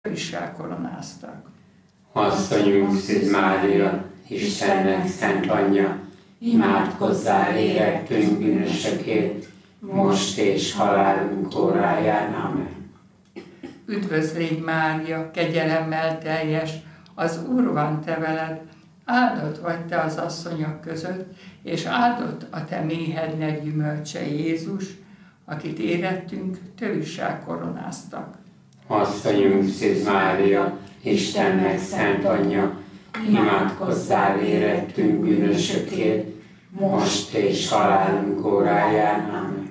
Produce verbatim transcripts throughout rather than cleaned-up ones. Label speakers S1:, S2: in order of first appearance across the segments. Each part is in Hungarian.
S1: Őssel koronáztak.
S2: Asszonyunk Szűz Mária, Istennek szent anyja, imádkozzál érettünk bűnösökért, most és halálunk óráján. Amen.
S1: Üdvözlégy Mária, kegyelemmel teljes, az Úr van te veled, áldott vagy te az asszonyok között, és áldott a te méhednek gyümölcse Jézus, akit érettünk tövissel koronáztak.
S2: Asszonyunk Szűz Mária, Istennek szent anyja, imádkozzál érettünk bűnösökért, most és halálunk óráján. Amen.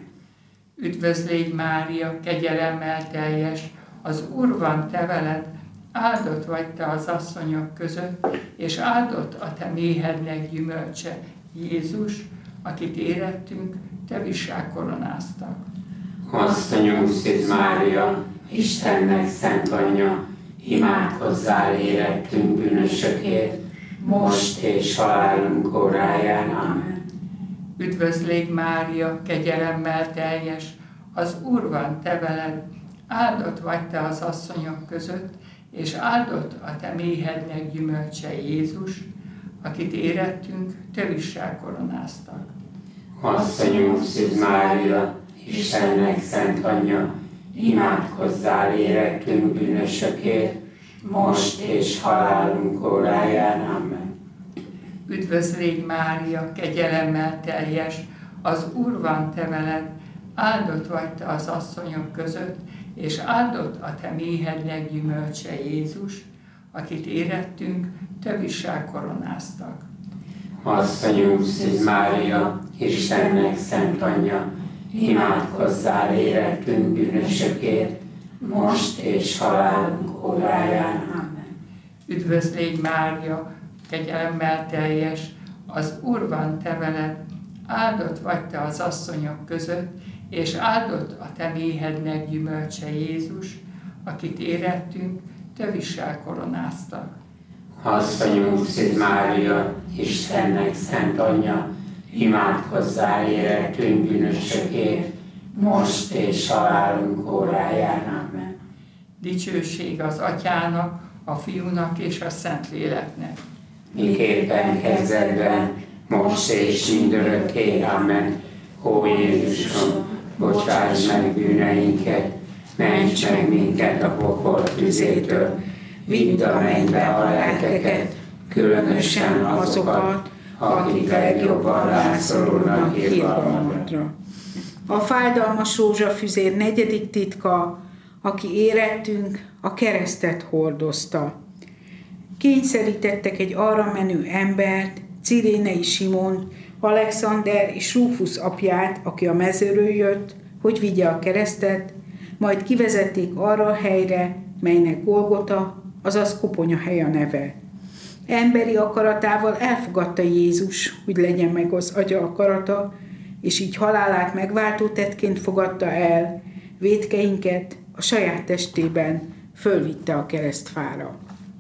S1: Üdvözlégy Mária, kegyelemmel teljes, az Úr van te veled, áldott vagy te az asszonyok között, és áldott a te méhednek gyümölcse Jézus, akit érettünk tevissel koronáztak.
S2: Asszonyunk Szűz Mária, Istennek szent anyja, imádkozzál érettünk bűnösökért, most és halálunk óráján. Amen.
S1: Üdvözlégy Mária, kegyelemmel teljes, az Úr van te veled, áldott vagy te az asszonyok között, és áldott a te méhednek gyümölcse Jézus, akit érettünk tövissel koronáztak.
S2: Asszonyunk Szűz Mária, Istennek szent anyja, imádkozzál érettünk bűnösökért, most és halálunk óráján. Amen.
S1: Üdvözlégy Mária, kegyelemmel teljes, az Úr van te veled, áldott vagy te az asszonyok között, és áldott a te méhednek gyümölcse Jézus, akit érettünk tövissel koronáztak.
S2: Asszonyunk Szűz Mária, Istennek szent anyja, imádkozzál érettünk bűnösökért, most és halálunk óráján. Amen.
S1: Üdvözlégy Mária, kegyelemmel teljes, az Úr van te veled, áldott vagy te az asszonyok között, és áldott a te méhednek gyümölcse Jézus, akit érettünk tövissel koronáztak.
S2: Asszonyunk Szűz Mária, Istennek szent anyja, imádkozzál érettünk bűnösökért, most és halálunk óráján. Amen.
S1: Dicsőség az Atyának, a Fiúnak és a Szentléleknek.
S2: Miképpen kezdetben, most és mindörökké. Amen. Ó Jézusom, bocsáss meg bűneinket, ments meg minket a pokol tüzétől, vidd a mennybe a lelkeket, különösen azokat, akik legjobban rászorulnak irgalmadra.
S3: A fájdalmas rózsafüzér negyedik titka, aki érettünk, a keresztet hordozta. Kényszerítettek egy arra menő embert, Cirénei Simont, Alexander és Rúfusz apját, aki a mezőről jött, hogy vigye a keresztet, majd kivezették arra a helyre, melynek Golgota, azaz koponyahely a neve. Emberi akaratával elfogadta Jézus, hogy legyen meg az Atya akarata, és így halálát megváltó tettként fogadta el, vétkeinket a saját testében fölvitte a keresztfára.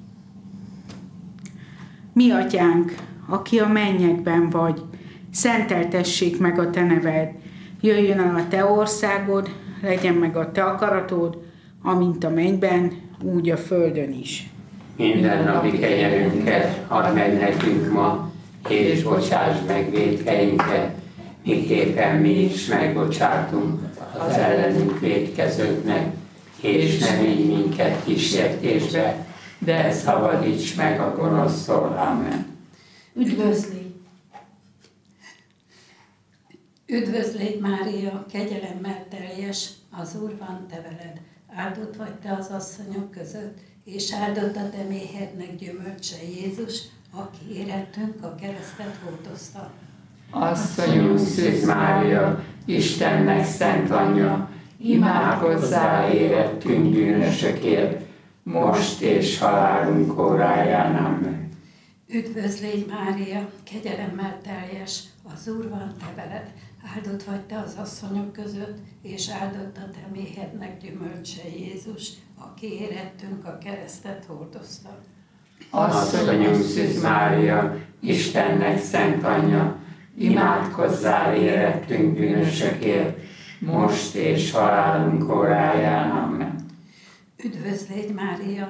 S3: Mi Atyánk, aki a mennyekben vagy, szenteltessék meg a te neved, jöjjön el a te országod, legyen meg a te akaratod, amint a mennyben, úgy a földön is.
S2: Minden napi kenyerünket add meg nekünk ma, és bocsásd meg vétkeinket, miképpen mi is megbocsátunk az ellenünk vétkezőknek, és ne vigy minket kísértésbe, de szabadíts meg a gonosztól. Amen.
S4: Üdvözlégy! Üdvözlégy Mária, kegyelemmel teljes, az Úr van te veled, áldott vagy te az asszonyok között, és áldott a te méhednek gyümölcse Jézus, aki érettünk a keresztet hordozta.
S1: Asszonyunk Szűz Mária, Istennek szent anyja, imádkozzál érettünk bűnösökért, most és halálunk óráján. Amen.
S4: Üdvözlégy Mária, kegyelemmel teljes, az Úr van te veled, áldott vagy te az asszonyok között, és áldott a te méhednek gyümölcse Jézus, aki érettünk a keresztet hordozta.
S2: Asszonyunk Szűz Mária, Istennek szent anyja, imádkozzál érettünk bűnösökért, most és halálunk óráján. Amen.
S4: Üdvözlégy Mária,